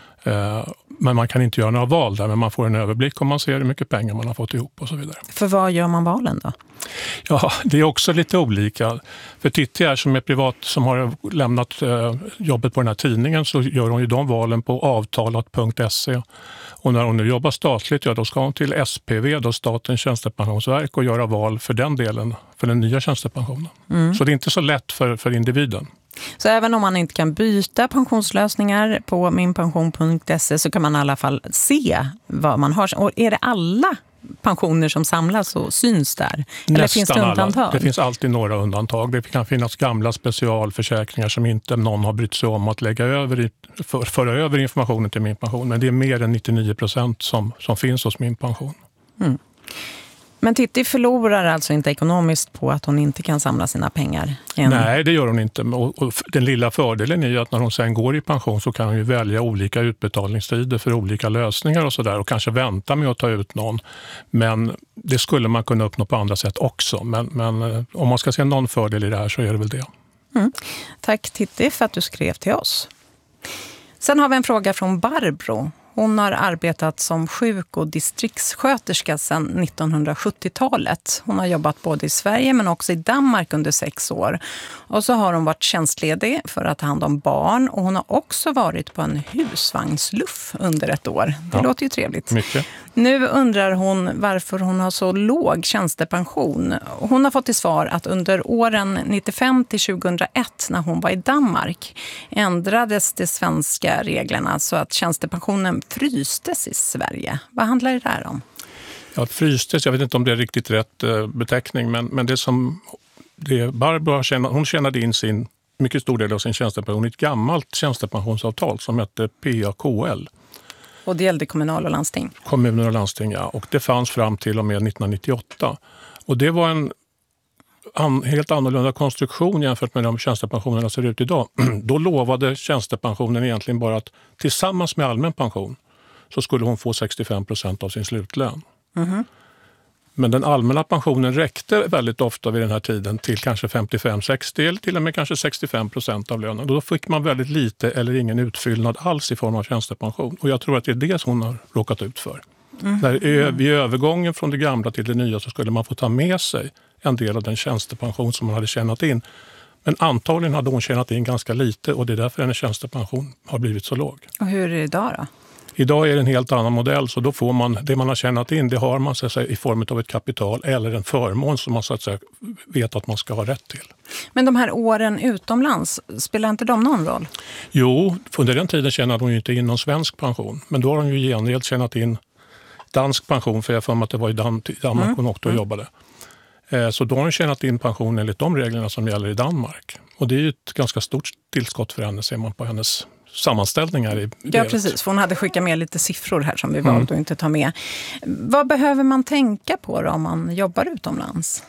Men man kan inte göra några val där, men man får en överblick om man ser hur mycket pengar man har fått ihop och så vidare. För vad gör man valen då? Ja, det är också lite olika. För Titti här som är privat, som har lämnat jobbet på den här tidningen, så gör hon ju de valen på avtalat.se. Och när hon nu jobbar statligt, då ska hon till SPV, då Statens tjänstepensionsverk, och göra val för den delen, för den nya tjänstepensionen. Så det är inte så lätt för individen. Så även om man inte kan byta pensionslösningar på minpension.se så kan man i alla fall se vad man har. Och är det alla pensioner som samlas och syns där? Eller finns det undantag? Alla. Det finns alltid några undantag. Det kan finnas gamla specialförsäkringar som inte någon har brytt sig om att lägga över föra över informationen till Min pension. Men det är mer än 99% som finns hos Min pension. Men Titti förlorar alltså inte ekonomiskt på att hon inte kan samla sina pengar igen? Nej, det gör hon inte. Och den lilla fördelen är ju att när hon sen går i pension så kan hon ju välja olika utbetalningstider för olika lösningar och sådär och kanske vänta med att ta ut någon. Men det skulle man kunna uppnå på andra sätt också. Men om man ska se någon fördel i det här så är det väl det. Mm. Tack Titti för att du skrev till oss. Sen har vi en fråga från Barbro. Hon har arbetat som sjuk- och distriktssköterska sedan 1970-talet. Hon har jobbat både i Sverige men också i Danmark under 6 år. Och så har hon varit tjänstledig för att ta hand om barn. Och hon har också varit på en husvagnsluff under 1 år. Det låter ju trevligt. Mycket. Nu undrar hon varför hon har så låg tjänstepension. Hon har fått till svar att under åren 95 till 2001 när hon var i Danmark ändrades de svenska reglerna så att tjänstepensionen frystes i Sverige. Vad handlar det där om? Ja, frystes, jag vet inte om det är riktigt rätt beteckning, men det som Barbro hon tjänade in sin mycket stor del av sin tjänstepension i ett gammalt tjänstepensionsavtal som hette PAKL. Och det gällde kommunal och landsting? Kommuner och landsting, ja. Och det fanns fram till och med 1998. Och det var en helt annorlunda konstruktion jämfört med de tjänstepensionerna ser ut idag. Då lovade tjänstepensionen egentligen bara att tillsammans med allmän pension så skulle hon få 65% av sin slutlön. Mm. Men den allmänna pensionen räckte väldigt ofta vid den här tiden till kanske 55-60 eller till och med kanske 65% av lönen. Då fick man väldigt lite eller ingen utfyllnad alls i form av tjänstepension. Och jag tror att det är det som hon har råkat ut för. Vid övergången från det gamla till det nya så skulle man få ta med sig en del av den tjänstepension som hon hade tjänat in. Men antagligen hade hon tjänat in ganska lite och det är därför hennes tjänstepension har blivit så låg. Och hur är det idag då? Idag är det en helt annan modell så då får man det man har tjänat in, det har man så att säga, i form av ett kapital eller en förmån som man så att säga, vet att man ska ha rätt till. Men de här åren utomlands, spelar inte de någon roll? Jo, under den tiden tjänade hon ju inte in någon svensk pension. Men då har hon ju gengäld tjänat in dansk pension, för jag får mig att det var i Danmark hon åkte och jobbade. Så då har hon tjänat in pension enligt de reglerna som gäller i Danmark. Och det är ju ett ganska stort tillskott för henne, ser man på hennes sammanställningar i brevet. Ja, precis. För hon hade skickat med lite siffror här som vi valde att inte ta med. Vad behöver man tänka på då om man jobbar utomlands?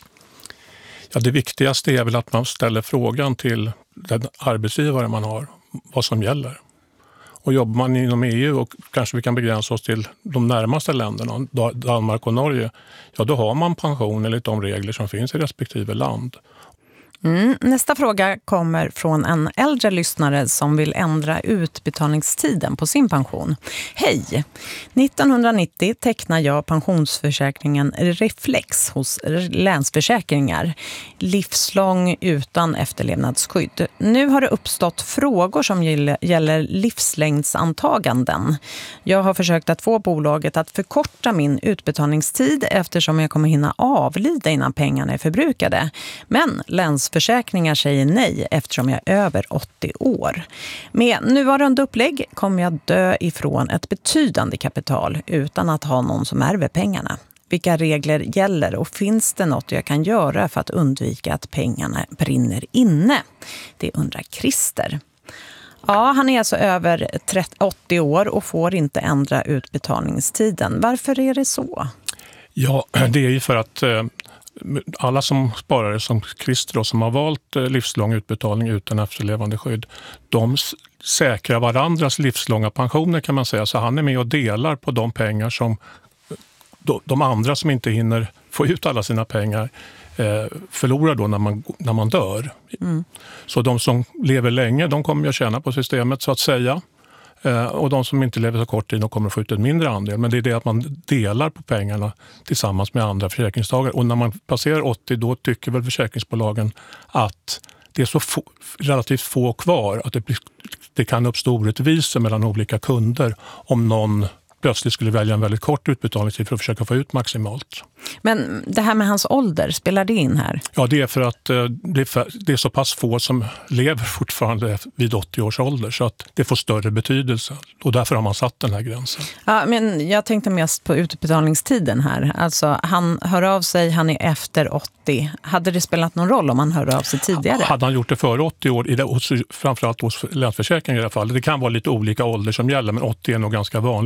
Ja, det viktigaste är väl att man ställer frågan till den arbetsgivare man har vad som gäller. Och jobbar man inom EU och kanske vi kan begränsa oss till de närmaste länderna, Danmark och Norge, ja då har man pension enligt de regler som finns i respektive land. Nästa fråga kommer från en äldre lyssnare som vill ändra utbetalningstiden på sin pension. Hej! 1990 tecknar jag pensionsförsäkringen Reflex hos Länsförsäkringar. Livslång utan efterlevnadsskydd. Nu har det uppstått frågor som gäller livslängdsantaganden. Jag har försökt att få bolaget att förkorta min utbetalningstid eftersom jag kommer hinna avlida innan pengarna är förbrukade. Men Länsförsäkringar säger nej eftersom jag är över 80 år. Med nuvarande upplägg kommer jag dö ifrån ett betydande kapital utan att ha någon som ärver pengarna. Vilka regler gäller och finns det något jag kan göra för att undvika att pengarna brinner inne? Det undrar Christer. Ja, han är alltså över 80 år och får inte ändra utbetalningstiden. Varför är det så? Ja, det är ju för att alla som sparare som Christer och som har valt livslång utbetalning utan efterlevande skydd, de säkrar varandras livslånga pensioner kan man säga. Så han är med och delar på de pengar som de andra som inte hinner få ut alla sina pengar förlorar då när man dör. Så de som lever länge, de kommer att tjäna på systemet så att säga. Och de som inte lever så kort tid, de kommer att få ut en mindre andel. Men det är det att man delar på pengarna tillsammans med andra försäkringstagare. Och när man passerar 80, då tycker väl försäkringsbolagen att det är så relativt få kvar att det kan uppstå orättvisor mellan olika kunder om någon plötsligt skulle välja en väldigt kort utbetalningstid för att försöka få ut maximalt. Men det här med hans ålder, spelar det in här? Ja, det är för att det är så pass få som lever fortfarande vid 80 års ålder så att det får större betydelse. Och därför har man satt den här gränsen. Ja, men jag tänkte mest på utbetalningstiden här. Alltså, han hör av sig, han är efter 80. Hade det spelat någon roll om han hör av sig tidigare? Hade han gjort det före 80 år, framförallt hos Länsförsäkringar i alla fall. Det kan vara lite olika ålder som gäller, men 80 är nog ganska vanligt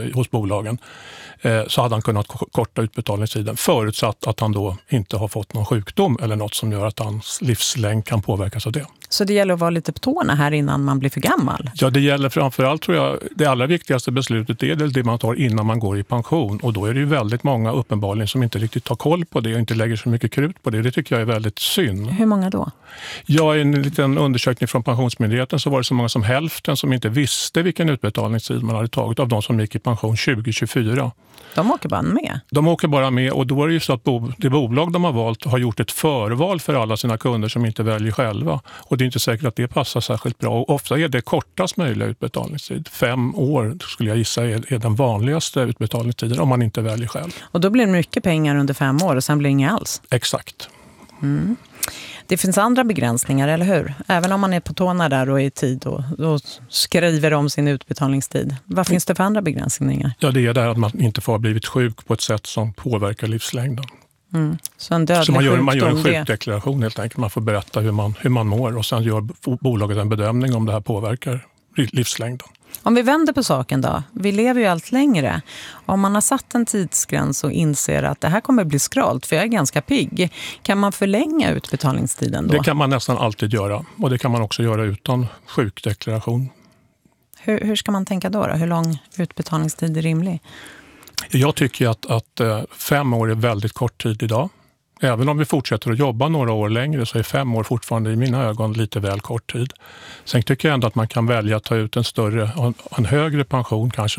hos bolagen, så hade han kunnat korta utbetalningstiden, förutsatt att han då inte har fått någon sjukdom eller något som gör att hans livslängd kan påverkas av det. Så det gäller att vara lite på tårna här innan man blir för gammal? Ja, det gäller framförallt, tror jag, det allra viktigaste beslutet är det man tar innan man går i pension. Och då är det ju väldigt många uppenbarligen som inte riktigt tar koll på det och inte lägger så mycket krut på det. Det tycker jag är väldigt synd. Hur många då? Ja, i en liten undersökning från Pensionsmyndigheten så var det så många som hälften som inte visste vilken utbetalningstid man hade tagit av de som gick i pension 2024. De åker bara med? De åker bara med, och då är det ju så att det bolag de har valt har gjort ett förval för alla sina kunder som inte väljer själva. Och det är inte säkert att det passar särskilt bra. Och ofta är det kortast möjliga utbetalningstid. 5 år skulle jag gissa är den vanligaste utbetalningstiden om man inte väljer själv. Och då blir det mycket pengar under 5 år och sen blir det inga alls? Exakt. Mm. Det finns andra begränsningar, eller hur? Även om man är på tårna där och är i tid och skriver om sin utbetalningstid. Vad finns det för andra begränsningar? Ja, det är där att man inte får ha blivit sjuk på ett sätt som påverkar livslängden. Mm. Så man gör en sjukdeklaration helt enkelt. Man får berätta hur man mår och sen gör bolaget en bedömning om det här påverkar livslängden. Om vi vänder på saken då, vi lever ju allt längre. Om man har satt en tidsgräns och inser att det här kommer bli skralt för jag är ganska pigg, kan man förlänga utbetalningstiden då? Det kan man nästan alltid göra, och det kan man också göra utan sjukdeklaration. Hur ska man tänka då? Hur lång utbetalningstid är rimlig? Jag tycker att 5 år är väldigt kort tid idag. Även om vi fortsätter att jobba några år längre så är 5 år fortfarande i mina ögon lite väl kort tid. Sen tycker jag ändå att man kan välja att ta ut en högre pension kanske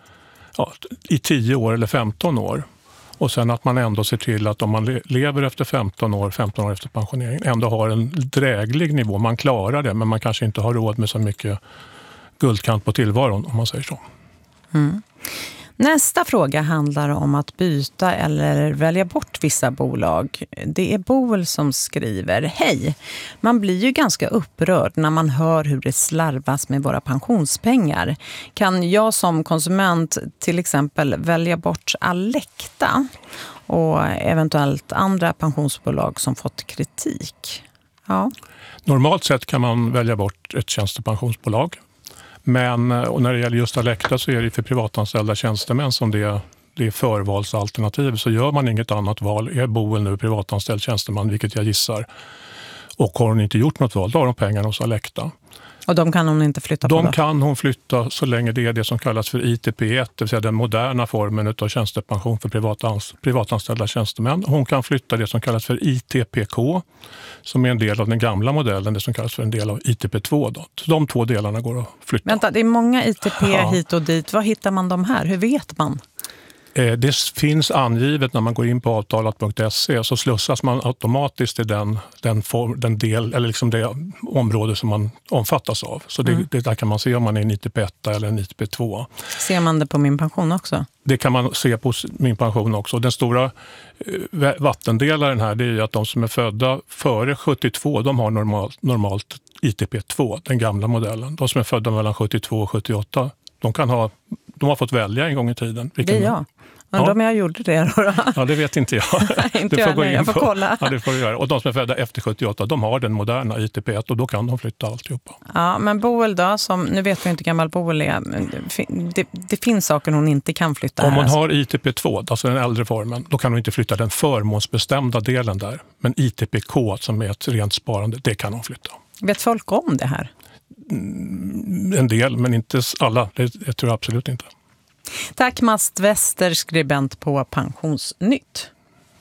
i 10 år eller 15 år. Och sen att man ändå ser till att om man lever efter 15 år efter pensionering ändå har en dräglig nivå. Man klarar det, men man kanske inte har råd med så mycket guldkant på tillvaron, om man säger så. Mm. Nästa fråga handlar om att byta eller välja bort vissa bolag. Det är Boel som skriver: Hej, man blir ju ganska upprörd när man hör hur det slarvas med våra pensionspengar. Kan jag som konsument till exempel välja bort Alecta och eventuellt andra pensionsbolag som fått kritik? Ja. Normalt sett kan man välja bort ett tjänstepensionsbolag. Men och när det gäller just Alecta så är det för privatanställda tjänstemän som det är förvalsalternativ. Så gör man inget annat val, är Boel nu privatanställd tjänsteman, vilket jag gissar, och har hon inte gjort något val, då har de pengarna hos Alecta. Och de kan hon inte flytta på? De kan hon flytta så länge det är det som kallas för ITP1, det vill säga den moderna formen av tjänstepension för privatanställda tjänstemän. Hon kan flytta det som kallas för ITPK, som är en del av den gamla modellen, det som kallas för en del av ITP2. Då. Så de 2 delarna går att flytta. Vänta, det är många ITP hit och dit. Var hittar man de här? Hur vet man? Det finns angivet när man går in på avtalat.se, så slussas man automatiskt i den del eller liksom det område som man omfattas av. Så det där kan man se om man är en ITP1 eller en ITP2. Ser man det på min pension också? Det kan man se på min pension också. Den stora vattendelaren här, det är ju att de som är födda före 72, de har normalt ITP2, den gamla modellen. De som är födda mellan 72 och 78, de har fått välja en gång i tiden. Det är jag. Undrar om jag gjorde det då? Ja, det vet inte jag. Jag får kolla. Ja, det får du göra. Och de som är födda efter 78, de har den moderna ITP1 och då kan de flytta alltihopa. Ja, men Boel då, nu vet vi inte hur gammal Boel är. Det finns saker hon inte kan flytta. Om hon har ITP2, alltså den äldre formen, då kan hon inte flytta den förmånsbestämda delen där. Men ITPK, som är ett rent sparande, det kan hon flytta. Vet folk om det här? En del, men inte alla. Det tror jag absolut inte. Tack Mast Wester, skribent på Pensionsnytt.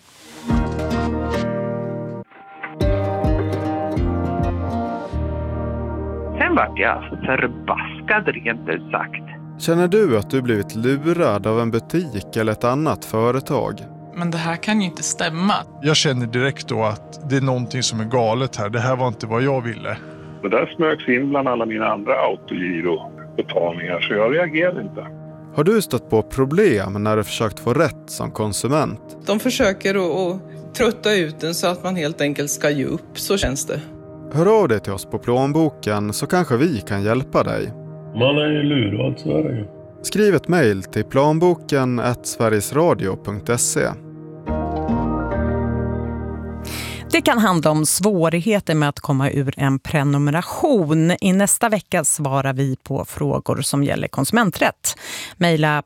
Sen vart jag alltså förbaskad rent ut sagt. Känner du att du blivit lurad av en butik eller ett annat företag? Men det här kan ju inte stämma. Jag känner direkt då att det är någonting som är galet här. Det här var inte vad jag ville. Det där smögs in bland alla mina andra autogirobetalningar, så jag reagerade inte. Har du stött på problem när du försökt få rätt som konsument? De försöker att trötta ut den så att man helt enkelt ska ge upp, så känns det. Hör av dig till oss på Plånboken så kanske vi kan hjälpa dig. Man är ju lurad, så är det ju. Skriv ett mejl till planboken@sverigesradio.se. Det kan handla om svårigheter med att komma ur en prenumeration. I nästa vecka svarar vi på frågor som gäller konsumenträtt. Maila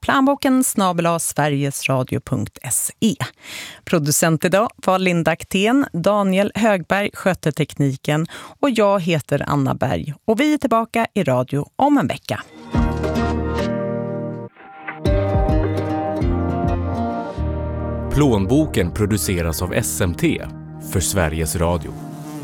planboken@sverigesradio.se. Producent idag var Linda Aktén, Daniel Högberg skötte tekniken och jag heter Anna Berg. Och vi är tillbaka i radio om en vecka. Plånboken produceras av SMT för Sveriges Radio.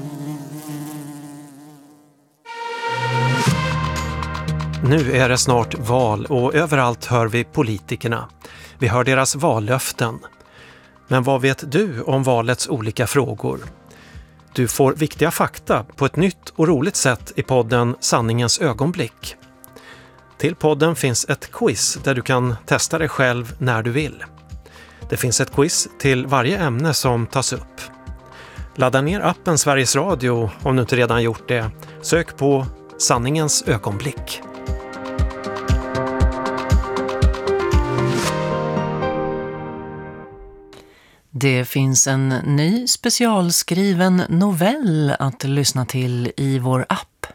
Nu är det snart val och överallt hör vi politikerna. Vi hör deras vallöften. Men vad vet du om valets olika frågor? Du får viktiga fakta på ett nytt och roligt sätt i podden Sanningens ögonblick. Till podden finns ett quiz där du kan testa dig själv när du vill. Det finns ett quiz till varje ämne som tas upp. Ladda ner appen Sveriges Radio om du inte redan gjort det. Sök på Sanningens ögonblick. Det finns en ny specialskriven novell att lyssna till i vår app.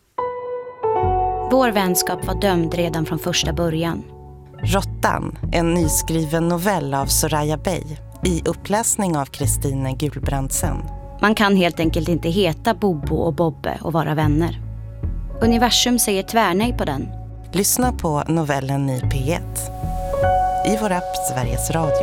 Vår vänskap var dömd redan från första början. Rottan, en nyskriven novell av Soraya Bey i uppläsning av Kristine Gulbrandsen. Man kan helt enkelt inte heta Bobo och Bobbe och vara vänner. Universum säger tvärnej på den. Lyssna på novellen i P1. I vår app Sveriges Radio.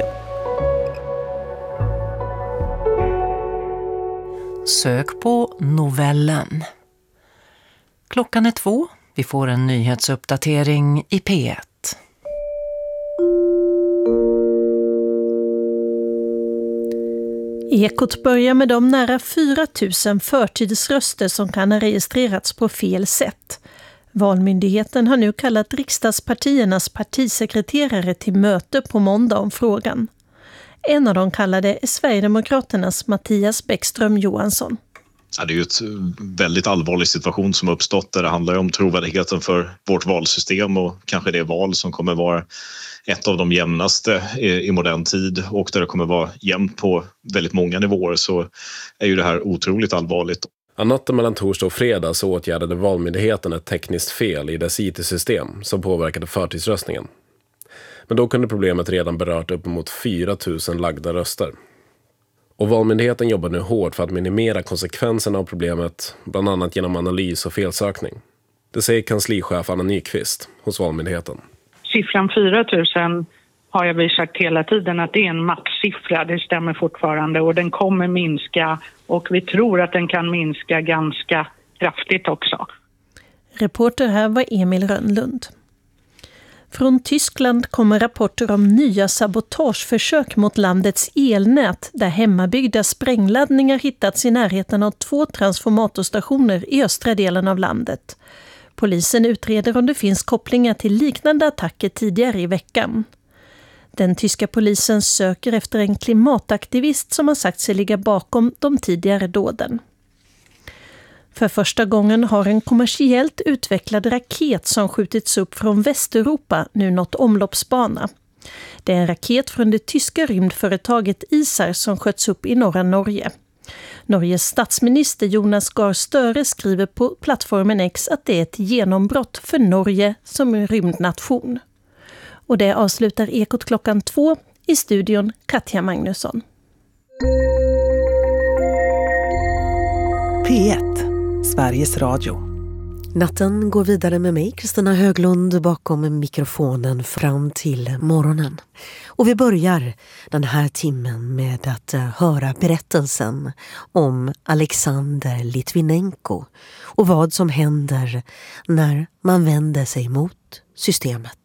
Sök på novellen. Klockan är 2. Vi får en nyhetsuppdatering i P1. Ekot börjar med de nära 4 000 förtidsröster som kan ha registrerats på fel sätt. Valmyndigheten har nu kallat riksdagspartiernas partisekreterare till möte på måndag om frågan. En av de kallade är Sverigedemokraternas Mattias Bäckström Johansson. Ja, det är ju ett väldigt allvarlig situation som har uppstått där det handlar om trovärdigheten för vårt valsystem och kanske det val som kommer vara ett av de jämnaste i modern tid och där det kommer vara jämnt på väldigt många nivåer, så är ju det här otroligt allvarligt. Natten mellan torsdag och fredag så åtgärdade valmyndigheten ett tekniskt fel i dess IT-system som påverkade förtidsröstningen. Men då kunde problemet redan berört uppemot 4 000 lagda röster. Och valmyndigheten jobbar nu hårt för att minimera konsekvenserna av problemet, bland annat genom analys och felsökning. Det säger kanslichef Anna Nyqvist hos valmyndigheten. Siffran 4 000 har jag sagt hela tiden att det är en maxsiffra, det stämmer fortfarande och den kommer minska och vi tror att den kan minska ganska kraftigt också. Reporter här var Emil Rönnlund. Från Tyskland kommer rapporter om nya sabotageförsök mot landets elnät där hemmabyggda sprängladdningar hittats i närheten av 2 transformatorstationer i östra delen av landet. Polisen utreder om det finns kopplingar till liknande attacker tidigare i veckan. Den tyska polisen söker efter en klimataktivist som har sagt sig ligga bakom de tidigare dåden. För första gången har en kommersiellt utvecklad raket som skjutits upp från Västeuropa nu nått omloppsbana. Det är en raket från det tyska rymdföretaget ISAR som sköts upp i norra Norge. Norges statsminister Jonas Gahr Støre skriver på plattformen X att det är ett genombrott för Norge som en rymdnation. Och det avslutar Ekot klockan 2 i studion Katja Magnusson. P1, Sveriges Radio. Natten går vidare med mig, Kristina Höglund, bakom mikrofonen fram till morgonen. Och vi börjar den här timmen med att höra berättelsen om Alexander Litvinenko och vad som händer när man vänder sig mot systemet.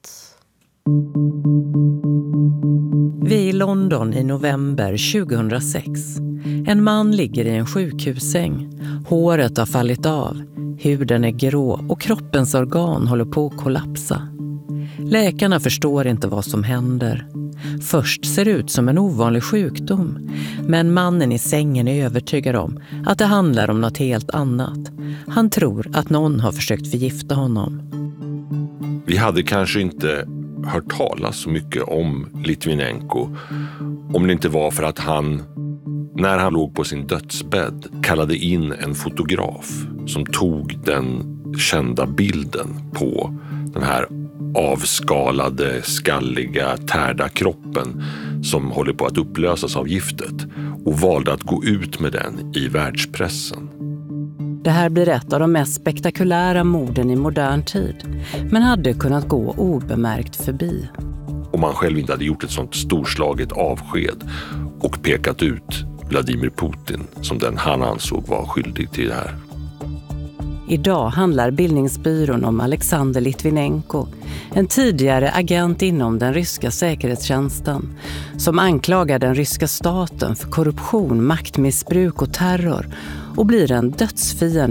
Vi är i London i november 2006. En man ligger i en sjukhussäng. Håret har fallit av, huden är grå och kroppens organ håller på att kollapsa. Läkarna förstår inte vad som händer. Först ser det ut som en ovanlig sjukdom, men mannen i sängen är övertygad om att det handlar om något helt annat. Han tror att någon har försökt förgifta honom. Vi hade kanske inte hört talas så mycket om Litvinenko om det inte var för att han när han låg på sin dödsbädd kallade in en fotograf som tog den kända bilden på den här avskalade, skalliga, tärda kroppen som håller på att upplösas av giftet och valde att gå ut med den i världspressen. Det här blir ett av de mest spektakulära morden i modern tid, men hade kunnat gå obemärkt förbi. Om man själv inte hade gjort ett sånt storslaget avsked och pekat ut Vladimir Putin som den han ansåg var skyldig till det här. Idag handlar bildningsbyrån om Alexander Litvinenko, en tidigare agent inom den ryska säkerhetstjänsten, som anklagar den ryska staten för korruption, maktmissbruk och terror och blir en dödsfiende